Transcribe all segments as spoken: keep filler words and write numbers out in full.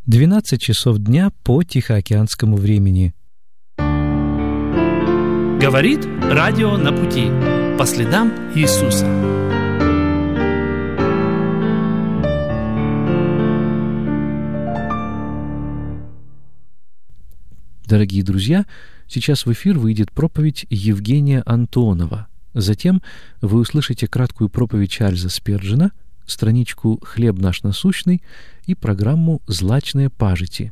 двенадцать часов дня по Тихоокеанскому времени. Говорит радио на пути по следам Иисуса. Дорогие друзья, сейчас в эфир выйдет проповедь Евгения Антонова. Затем вы услышите краткую проповедь Чарльза Сперджена, страничку «Хлеб наш насущный» и программу «Злачные пажити».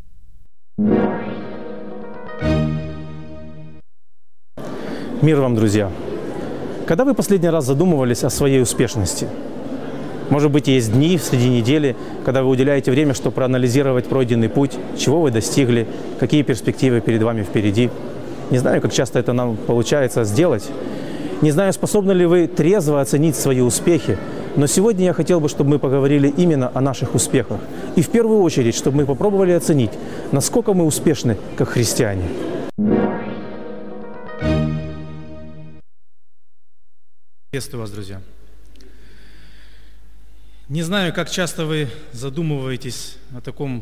Мир вам, друзья! Когда вы последний раз задумывались о своей успешности? Может быть, есть дни среди недели, когда вы уделяете время, чтобы проанализировать пройденный путь, чего вы достигли, какие перспективы перед вами впереди. Не знаю, как часто это нам получается сделать. Не знаю, способны ли вы трезво оценить свои успехи, но сегодня я хотел бы, чтобы мы поговорили именно о наших успехах. И в первую очередь, чтобы мы попробовали оценить, насколько мы успешны как христиане. Приветствую вас, друзья. Не знаю, как часто вы задумываетесь о таком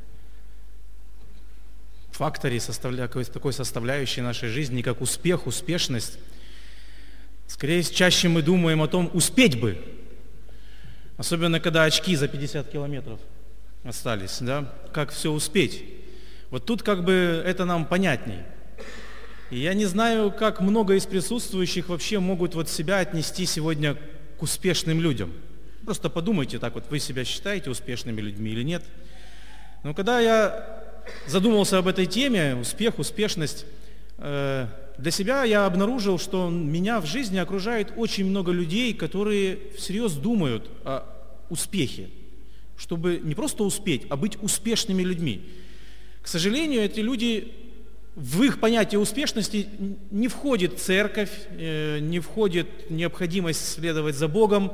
факторе, составля... такой составляющей нашей жизни, как успех, успешность. Скорее, чаще мы думаем о том, успеть бы. Особенно, когда очки за пятьдесят километров остались, да? Как все успеть. Вот тут как бы это нам понятней. И я не знаю, как много из присутствующих вообще могут вот себя отнести сегодня к успешным людям. Просто подумайте так вот, вы себя считаете успешными людьми или нет. Но когда я задумался об этой теме, успех, успешность, э, для себя я обнаружил, что меня в жизни окружает очень много людей, которые всерьез думают о успехе, чтобы не просто успеть, а быть успешными людьми. К сожалению, эти люди, в их понятие успешности не входит церковь, э, не входит необходимость следовать за Богом,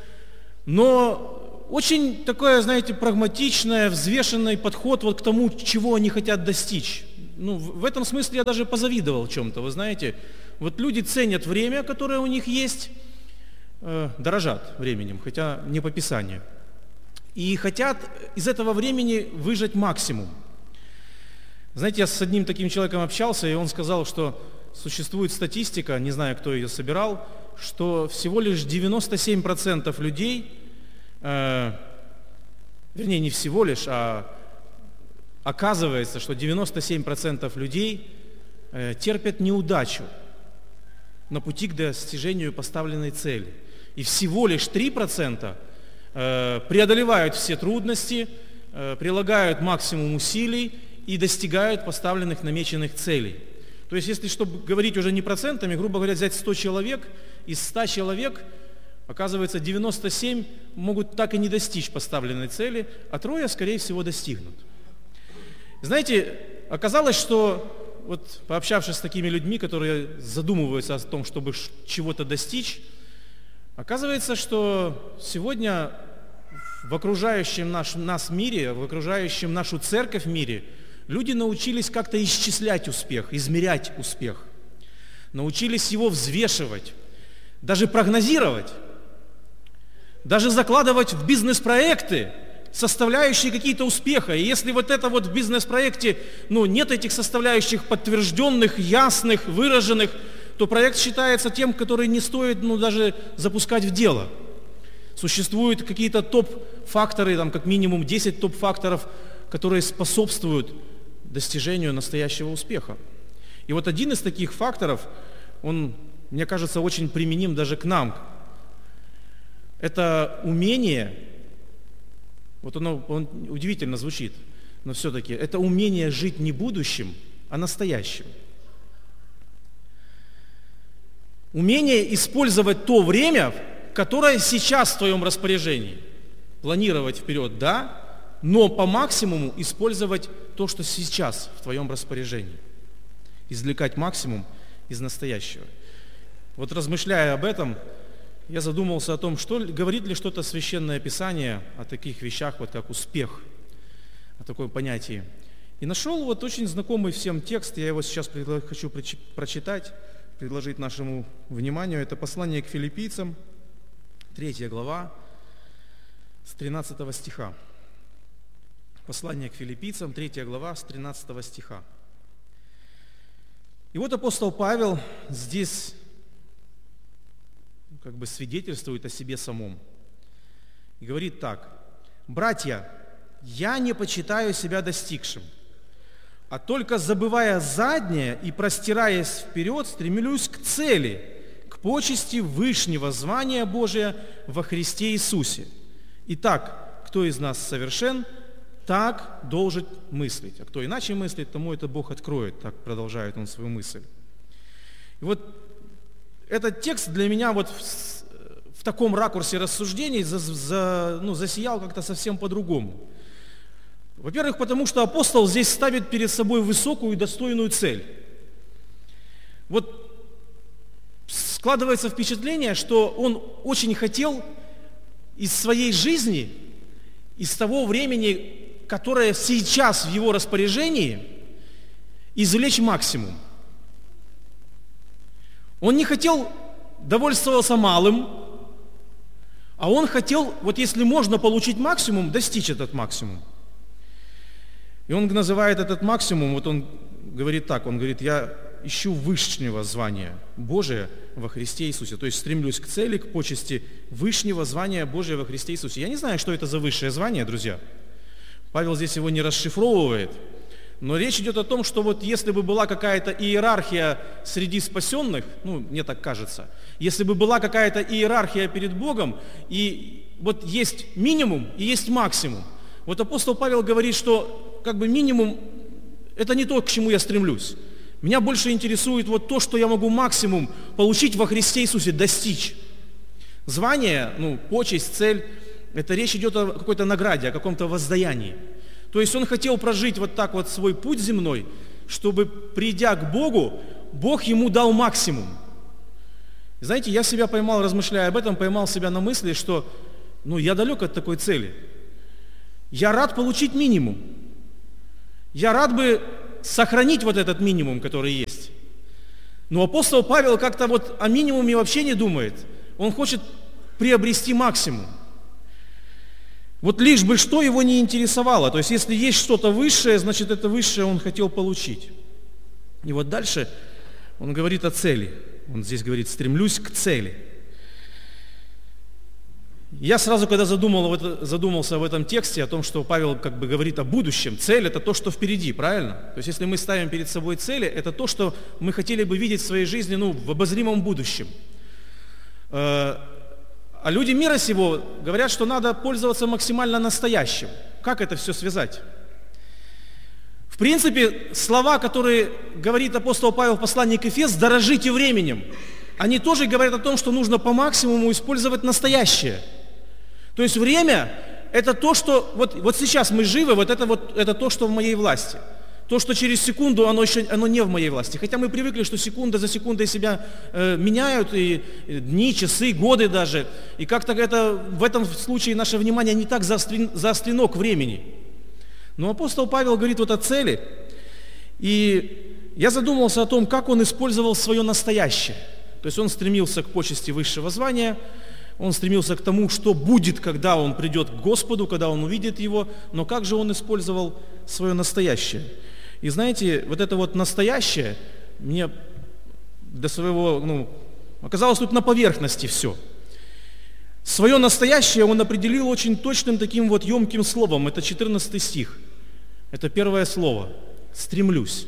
но очень такой, знаете, прагматичный, взвешенный подход вот к тому, чего они хотят достичь. Ну, в этом смысле я даже позавидовал чем-то, вы знаете. Вот люди ценят время, которое у них есть, э, дорожат временем, хотя не по Писанию, и хотят из этого времени выжать максимум. Знаете, я с одним таким человеком общался, и он сказал, что существует статистика, не знаю, кто ее собирал, что всего лишь девяносто семь процентов людей, э, вернее, не всего лишь, а оказывается, что девяносто семь процентов людей э, терпят неудачу на пути к достижению поставленной цели. И всего лишь три процента э, преодолевают все трудности, э, прилагают максимум усилий и достигают поставленных намеченных целей. То есть, если, чтобы говорить уже не процентами, грубо говоря, взять сто человек, из ста человек, оказывается, девяносто семь могут так и не достичь поставленной цели, а трое, скорее всего, достигнут. Знаете, оказалось, что, вот пообщавшись с такими людьми, которые задумываются о том, чтобы чего-то достичь, оказывается, что сегодня в окружающем наш, нас мире, в окружающем нашу церковь мире, люди научились как-то исчислять успех, измерять успех, научились его взвешивать, даже прогнозировать, даже закладывать в бизнес-проекты составляющие какие-то успеха. И если вот это вот в бизнес-проекте, ну, нет этих составляющих подтвержденных, ясных, выраженных, то проект считается тем, который не стоит, ну, даже запускать в дело. Существуют какие-то топ-факторы, там, как минимум десять топ-факторов, которые способствуют достижению настоящего успеха. И вот один из таких факторов, он, мне кажется, очень применим даже к нам. Это умение, вот оно, он удивительно звучит, но все-таки это умение жить не будущим, а настоящим. Умение использовать то время, которое сейчас в твоем распоряжении. Планировать вперед, да, но по максимуму использовать то, что сейчас в твоем распоряжении. Извлекать максимум из настоящего. Вот размышляя об этом, я задумался о том, что, говорит ли что-то Священное Писание о таких вещах, вот как успех, о таком понятии. И нашел вот очень знакомый всем текст, я его сейчас хочу прочитать, предложить нашему вниманию. Это послание к филиппийцам, третья глава, с тринадцатого стиха. Послание к филиппийцам, третья глава, с тринадцатого стиха. И вот апостол Павел здесь как бы свидетельствует о себе самом. И говорит так: «Братья, я не почитаю себя достигшим, а только забывая заднее и простираясь вперед, стремлюсь к цели, к почести вышнего звания Божия во Христе Иисусе. Итак, кто из нас совершен, так должен мыслить. А кто иначе мыслит, тому это Бог откроет». Так продолжает он свою мысль. И вот этот текст для меня вот в, в таком ракурсе рассуждений за, за, ну, засиял как-то совсем по-другому. Во-первых, потому что апостол здесь ставит перед собой высокую и достойную цель. Вот складывается впечатление, что он очень хотел из своей жизни, из того времени, которое сейчас в его распоряжении, извлечь максимум. Он не хотел довольствоваться малым, а он хотел, вот если можно получить максимум, достичь этот максимум. И он называет этот максимум, вот он говорит так, он говорит: я ищу вышнего звания Божия во Христе Иисусе. То есть стремлюсь к цели, к почести вышнего звания Божия во Христе Иисусе. Я не знаю, что это за высшее звание, друзья. Павел здесь его не расшифровывает, но речь идет о том, что вот если бы была какая-то иерархия среди спасенных, ну, мне так кажется, если бы была какая-то иерархия перед Богом, и вот есть минимум и есть максимум. Вот апостол Павел говорит, что как бы минимум – это не то, к чему я стремлюсь. Меня больше интересует вот то, что я могу максимум получить во Христе Иисусе, достичь. Звание, ну, почесть, цель – это речь идет о какой-то награде, о каком-то воздаянии. То есть он хотел прожить вот так вот свой путь земной, чтобы, придя к Богу, Бог ему дал максимум. Знаете, я себя поймал, размышляя об этом, поймал себя на мысли, что ну, я далек от такой цели. Я рад получить минимум. Я рад бы сохранить вот этот минимум, который есть. Но апостол Павел как-то вот о минимуме вообще не думает. Он хочет приобрести максимум. Вот лишь бы что его не интересовало. То есть если есть что-то высшее, значит это высшее он хотел получить. И вот дальше он говорит о цели. Он здесь говорит: стремлюсь к цели. Я сразу, когда задумал, задумался об этом тексте, о том, что Павел как бы говорит о будущем, цель – это то, что впереди, правильно? То есть если мы ставим перед собой цели, это то, что мы хотели бы видеть в своей жизни, ну, в обозримом будущем. А люди мира сего говорят, что надо пользоваться максимально настоящим. Как это все связать? В принципе, слова, которые говорит апостол Павел в послании к Ефес, «дорожите временем», они тоже говорят о том, что нужно по максимуму использовать настоящее. То есть время – это то, что… Вот, вот сейчас мы живы, вот это, вот это то, что в моей власти. То, что через секунду, оно еще оно не в моей власти. Хотя мы привыкли, что секунда за секундой себя э, меняют, и, и дни, часы, годы даже. И как-то это, в этом случае наше внимание не так заострен, заострено к времени. Но апостол Павел говорит вот о цели. И я задумался о том, как он использовал свое настоящее. То есть он стремился к почести высшего звания, он стремился к тому, что будет, когда он придет к Господу, когда он увидит Его. Но как же он использовал свое настоящее? И знаете, вот это вот настоящее мне до своего, ну, оказалось тут на поверхности все. Свое настоящее он определил очень точным таким вот емким словом. Это четырнадцатый стих. Это первое слово. Стремлюсь.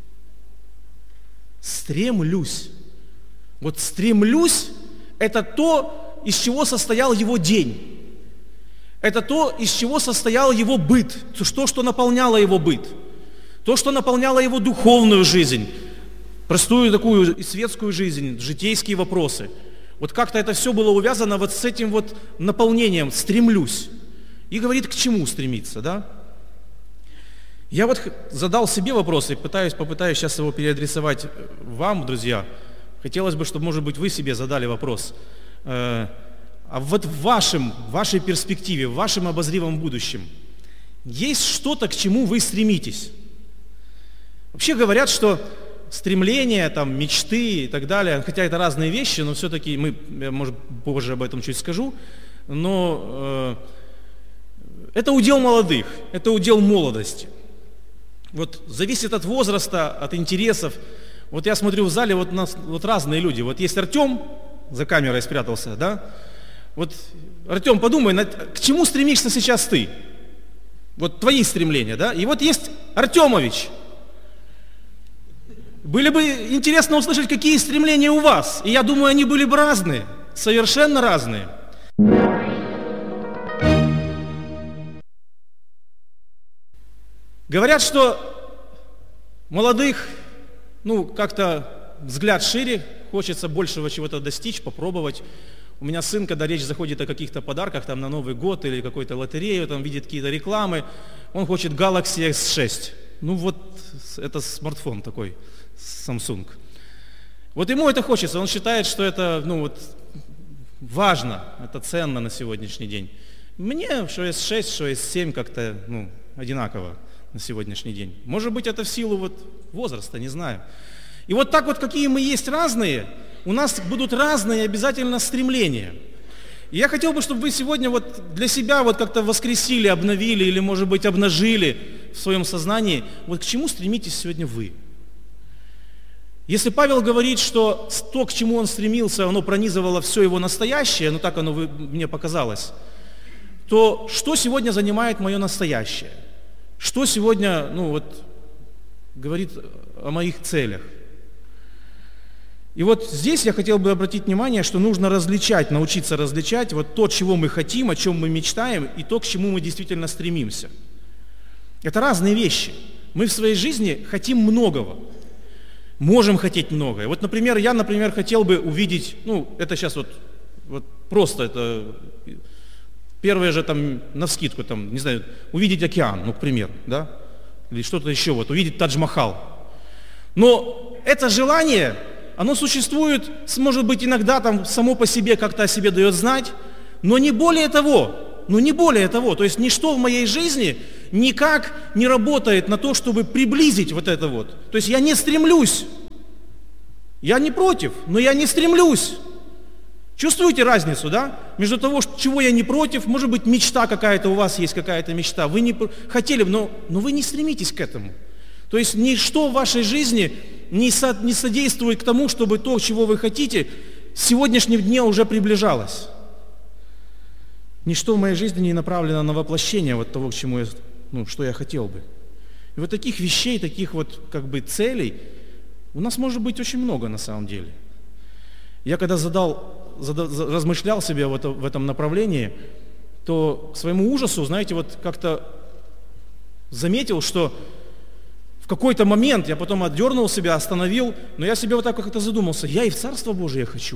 Стремлюсь. Вот стремлюсь – это то, из чего состоял его день. Это то, из чего состоял его быт, то, что наполняло его быт. То, что наполняло его духовную жизнь, простую такую и светскую жизнь, житейские вопросы. Вот как-то это все было увязано вот с этим вот наполнением, стремлюсь. И говорит, к чему стремиться, да? Я вот задал себе вопрос и пытаюсь, попытаюсь сейчас его переадресовать вам, друзья. Хотелось бы, чтобы, может быть, вы себе задали вопрос. А вот в вашем, в вашей перспективе, в вашем обозримом будущем есть что-то, к чему вы стремитесь? Вообще говорят, что стремления, там, мечты и так далее, хотя это разные вещи, но все-таки мы, я, может, позже об этом чуть скажу, но Это удел молодых, это удел молодости. Вот зависит от возраста, от интересов. Вот я смотрю в зале, вот, нас, вот разные люди. Вот есть Артем, за камерой спрятался, да? Вот, Артем, подумай, к чему стремишься сейчас ты? Вот твои стремления, да? И вот есть Артемович. Были бы интересно услышать, какие стремления у вас. И я думаю, они были бы разные, совершенно разные. Говорят, что молодых, ну, как-то взгляд шире, хочется большего чего-то достичь, попробовать. У меня сын, когда речь заходит о каких-то подарках, там, на Новый год или какой-то лотерею, там, видит какие-то рекламы, он хочет Galaxy эс шесть. Ну, вот, это смартфон такой, Samsung. Вот ему это хочется, он считает, что это, ну, вот, важно, это ценно на сегодняшний день. Мне, что эс шесть, что эс семь, как-то, ну, одинаково на сегодняшний день. Может быть, это в силу вот возраста, не знаю. И вот так вот, какие мы есть разные, у нас будут разные обязательно стремления. И я хотел бы, чтобы вы сегодня вот для себя вот как-то воскресили, обновили или, может быть, обнажили в своем сознании, вот к чему стремитесь сегодня вы. Если Павел говорит, что то, к чему он стремился, оно пронизывало все его настоящее, ну так оно мне показалось, то что сегодня занимает мое настоящее? Что сегодня, ну вот, говорит о моих целях? И вот здесь я хотел бы обратить внимание, что нужно различать, научиться различать вот то, чего мы хотим, о чем мы мечтаем, и то, к чему мы действительно стремимся. Это разные вещи. Мы в своей жизни хотим многого, можем хотеть многое. Вот, например, я, например, хотел бы увидеть, ну, это сейчас вот, вот просто, это первое же там, навскидку, там, не знаю, увидеть океан, ну, к примеру, да, или что-то еще, вот, увидеть Тадж-Махал. Но это желание, оно существует, может быть, иногда там само по себе как-то о себе дает знать, но не более того, ну не более того, то есть ничто в моей жизни никак не работает на то, чтобы приблизить вот это вот. То есть я не стремлюсь, я не против, но я не стремлюсь. Чувствуете разницу, да? Между того, чего я не против, может быть, мечта какая-то у вас есть, какая-то мечта, вы не хотели, но, но вы не стремитесь к этому. То есть ничто в вашей жизни не, со, не содействует к тому, чтобы то, чего вы хотите, в сегодняшнем дне уже приближалось. Ничто в моей жизни не направлено на воплощение вот того, к чему я, ну, что я хотел бы. И вот таких вещей, таких вот как бы целей у нас может быть очень много на самом деле. Я когда задал, задал, размышлял себе в, это, в этом направлении, то к своему ужасу, знаете, вот как-то заметил, что в какой-то момент я потом отдернул себя, остановил, но я себе вот так как-то задумался, я и в Царство Божие хочу.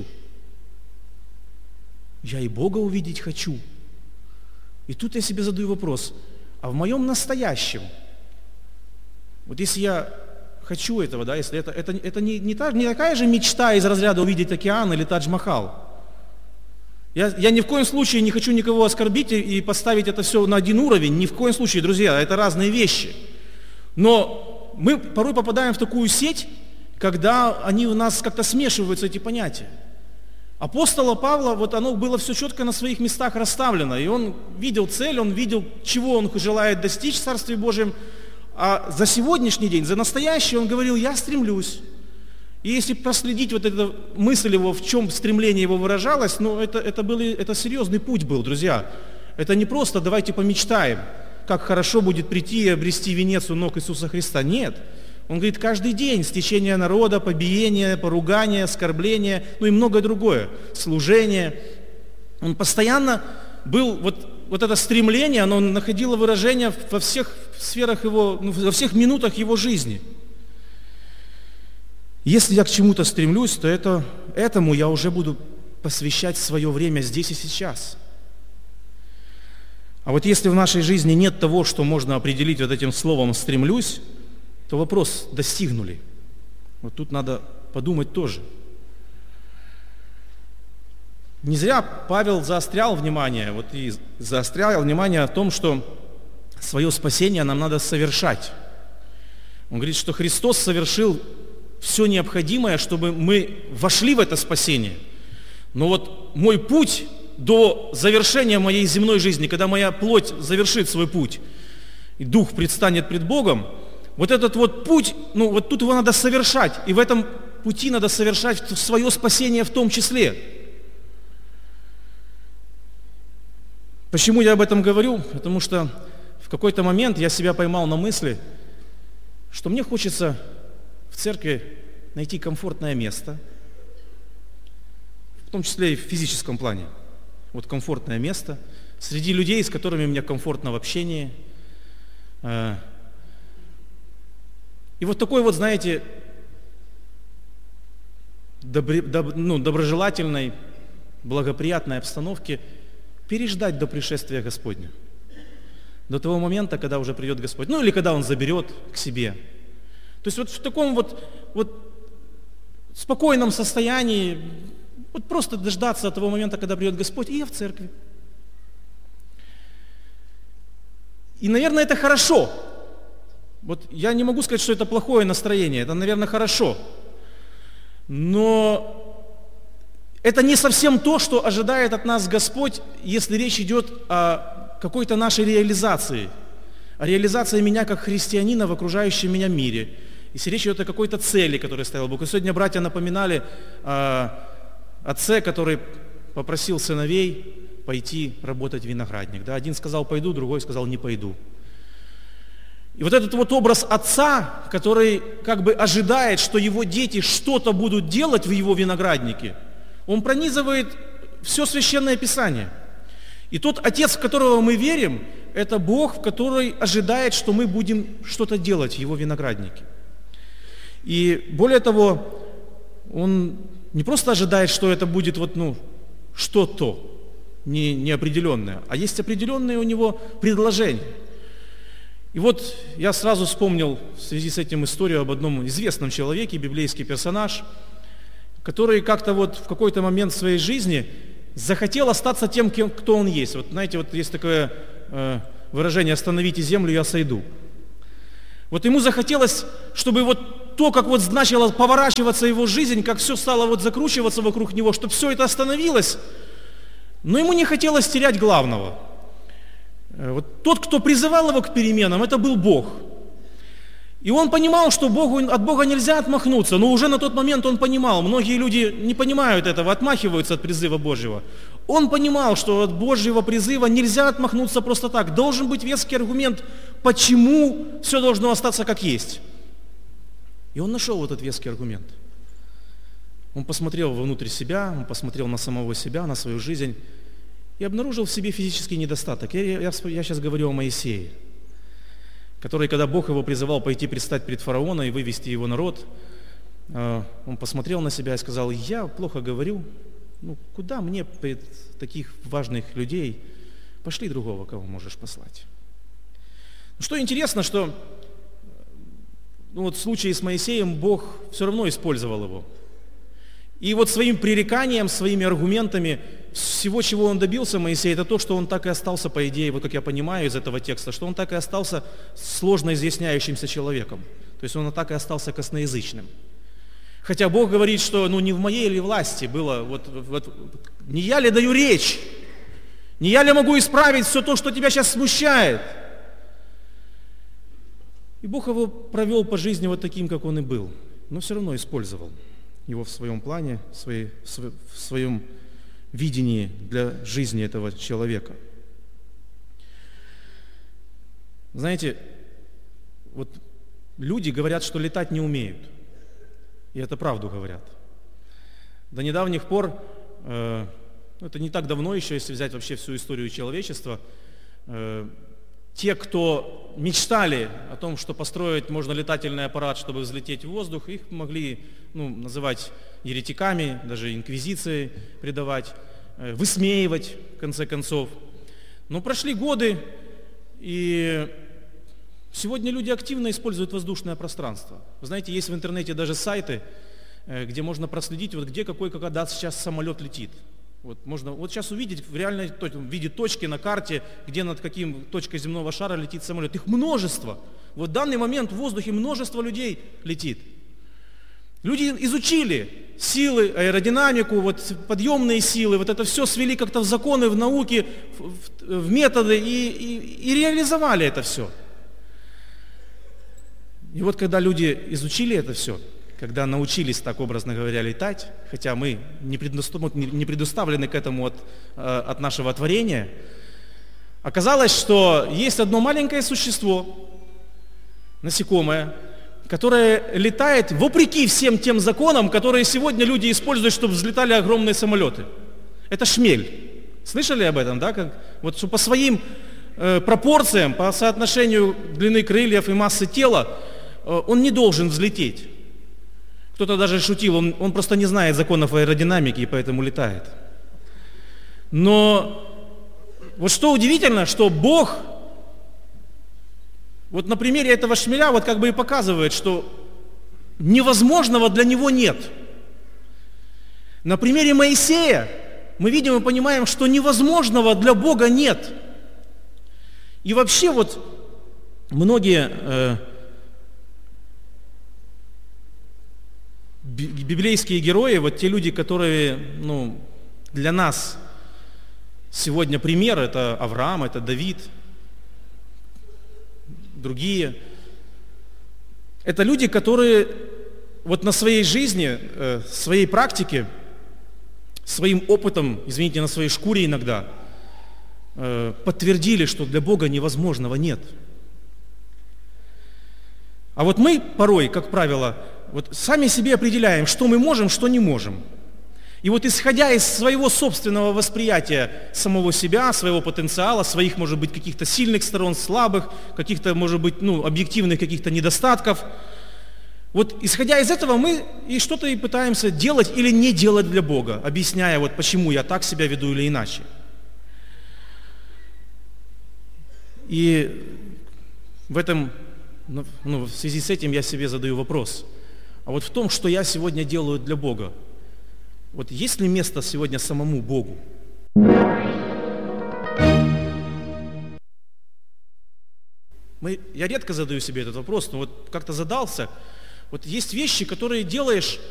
Я и Бога увидеть хочу. И тут я себе задаю вопрос, а в моем настоящем, вот если я хочу этого, да, если это, это, это не, не, та, не такая же мечта из разряда увидеть океан или Тадж-Махал. Я, я ни в коем случае не хочу никого оскорбить и, и поставить это все на один уровень, ни в коем случае, друзья, это разные вещи. Но мы порой попадаем в такую сеть, когда они у нас как-то смешиваются, эти понятия. Апостола Павла, вот оно было все четко на своих местах расставлено, и он видел цель, он видел, чего он желает достичь в Царстве Божьем, а за сегодняшний день, за настоящий он говорил, я стремлюсь. И если проследить вот эту мысль его, в чем стремление его выражалось, ну это, это, был, это серьезный путь был, друзья. Это не просто давайте помечтаем, как хорошо будет прийти и обрести венец у ног Иисуса Христа. Нет. Он говорит, каждый день стечение народа, побиение, поругание, оскорбление, ну и многое другое, служение. Он постоянно был, вот, вот это стремление, оно находило выражение во всех сферах его, ну, во всех минутах его жизни. Если я к чему-то стремлюсь, то это, этому я уже буду посвящать свое время здесь и сейчас. А вот если в нашей жизни нет того, что можно определить вот этим словом «стремлюсь», то вопрос, достигнули. Вот тут надо подумать тоже. Не зря Павел заострял внимание, вот и заострял внимание о том, что свое спасение нам надо совершать. Он говорит, что Христос совершил все необходимое, чтобы мы вошли в это спасение. Но вот мой путь, до завершения моей земной жизни, когда моя плоть завершит свой путь, и дух предстанет пред Богом, вот этот вот путь, ну вот тут его надо совершать, и в этом пути надо совершать свое спасение в том числе. Почему я об этом говорю? Потому что в какой-то момент я себя поймал на мысли, что мне хочется в церкви найти комфортное место, в том числе и в физическом плане. Вот комфортное место среди людей, с которыми мне комфортно в общении. И вот такой вот, знаете, добре, доб, ну, доброжелательной, благоприятной обстановке переждать до пришествия Господня. До того момента, когда уже придет Господь. Ну или когда Он заберет к себе. То есть вот в таком вот, вот спокойном состоянии, вот просто дождаться того момента, когда придет Господь, и я в церкви. И, наверное, это хорошо. Вот я не могу сказать, что это плохое настроение, это, наверное, хорошо. Но это не совсем то, что ожидает от нас Господь, если речь идет о какой-то нашей реализации, о реализации меня как христианина в окружающем меня мире. Если речь идет о какой-то цели, которую ставил Бог. И сегодня братья напоминали о отце, который попросил сыновей пойти работать в виноградник. Да? Один сказал пойду, другой сказал не пойду. И вот этот вот образ отца, который как бы ожидает, что его дети что-то будут делать в его винограднике, он пронизывает все Священное Писание. И тот Отец, в которого мы верим, это Бог, который ожидает, что мы будем что-то делать в его винограднике. И более того, Он не просто ожидает, что это будет вот, ну, что-то не, неопределенное, а есть определенные у Него предложения. И вот я сразу вспомнил в связи с этим историю об одном известном человеке, библейский персонаж, который как-то вот в какой-то момент своей жизни захотел остаться тем, кем, кто он есть. Вот знаете, вот есть такое э, выражение «остановите землю, я сойду». Вот ему захотелось, чтобы вот то, как вот начала поворачиваться его жизнь, как все стало вот закручиваться вокруг него, чтобы все это остановилось, но ему не хотелось терять главного. Вот тот, кто призывал его к переменам, это был Бог. И он понимал, что Богу, от Бога нельзя отмахнуться, но уже на тот момент он понимал, многие люди не понимают этого, отмахиваются от призыва Божьего. Он понимал, что от Божьего призыва нельзя отмахнуться просто так. Должен быть веский аргумент, почему все должно остаться как есть. И он нашел этот веский аргумент. Он посмотрел внутрь себя, он посмотрел на самого себя, на свою жизнь и обнаружил в себе физический недостаток. Я, я, я сейчас говорю о Моисее, который, когда Бог его призывал пойти предстать перед фараона и вывести его народ, он посмотрел на себя и сказал: я плохо говорю, ну куда мне пред таких важных людей, пошли другого, кого можешь послать. Что интересно, что ну, вот в случае с Моисеем Бог все равно использовал его. И вот своим пререканием, своими аргументами, всего, чего он добился, Моисей, это то, что он так и остался, по идее, вот как я понимаю из этого текста, что он так и остался сложно изъясняющимся человеком. То есть он так и остался косноязычным. Хотя Бог говорит, что ну не в моей ли власти было, вот, вот, не я ли даю речь, не я ли могу исправить все то, что тебя сейчас смущает. И Бог его провел по жизни вот таким, как он и был, но все равно использовал его в своем плане, в, своей, в своем видении для жизни этого человека. Знаете, вот люди говорят, что летать не умеют. И это правду говорят. До недавних пор, э, это не так давно еще, если взять вообще всю историю человечества, э, те, кто мечтали о том, что построить можно летательный аппарат, чтобы взлететь в воздух, их могли ну, называть еретиками, даже инквизицией предавать, э, высмеивать, в конце концов. Но прошли годы, и сегодня люди активно используют воздушное пространство. Вы знаете, есть в интернете даже сайты, где можно проследить, вот где какой, когда сейчас самолет летит. Вот можно вот сейчас увидеть в реальной в виде точки на карте, где над каким точкой земного шара летит самолет. Их множество. Вот в данный момент в воздухе множество людей летит. Люди изучили силы, аэродинамику, вот подъемные силы, вот это все свели как-то в законы, в науки, в, в, в методы и, и, и реализовали это все. И вот когда люди изучили это все, когда научились, так образно говоря, летать, хотя мы не предоставлены к этому от, от нашего творения, оказалось, что есть одно маленькое существо, насекомое, которое летает вопреки всем тем законам, которые сегодня люди используют, чтобы взлетали огромные самолеты. Это шмель. Слышали об этом, да? Как, вот что по своим э, пропорциям, по соотношению длины крыльев и массы тела, э, он не должен взлететь. Кто-то даже шутил, он, он просто не знает законов аэродинамики и поэтому летает. Но вот что удивительно, что Бог вот на примере этого шмеля вот как бы и показывает, что невозможного для него нет. На примере Моисея мы видим и понимаем, что невозможного для Бога нет. И вообще вот многие э, библейские герои, вот те люди, которые, ну, для нас сегодня пример, это Авраам, это Давид, другие. Это люди, которые вот на своей жизни, своей практике, своим опытом, извините, на своей шкуре иногда, подтвердили, что для Бога невозможного нет. А вот мы порой, как правило, вот сами себе определяем, что мы можем, что не можем. И вот исходя из своего собственного восприятия самого себя, своего потенциала, своих, может быть, каких-то сильных сторон, слабых, каких-то, может быть, ну, объективных каких-то недостатков, вот исходя из этого мы и что-то и пытаемся делать или не делать для Бога, объясняя, вот почему я так себя веду или иначе. И в этом, ну, в связи с этим я себе задаю вопрос. А вот в том, что я сегодня делаю для Бога, вот есть ли место сегодня самому Богу? Мы, я редко задаю себе этот вопрос, но вот как-то задался. Вот есть вещи, которые делаешь